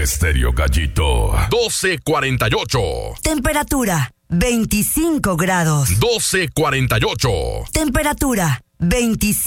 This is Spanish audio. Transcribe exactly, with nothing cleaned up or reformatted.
Estéreo Gallito. doce cuarenta y ocho. Temperatura veinticinco grados. doce cuarenta y ocho. Temperatura veinticinco